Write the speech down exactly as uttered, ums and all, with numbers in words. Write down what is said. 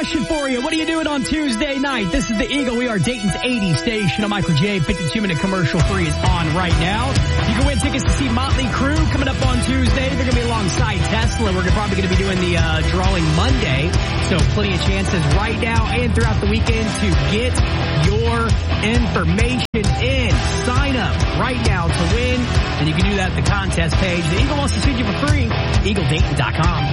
question for you. What are you doing on Tuesday night? This is the Eagle. We are Dayton's eighties station. I'm Michael J. fifty-two minute commercial free is on right now. You can win tickets to see Motley Crue coming up on Tuesday. They're going to be alongside Tesla. We're probably going to be doing the uh, drawing Monday. So plenty of chances right now and throughout the weekend to get your information in. Sign up right now to win. And you can do that at the contest page. The Eagle wants to send you for free. Eagle Dayton dot com.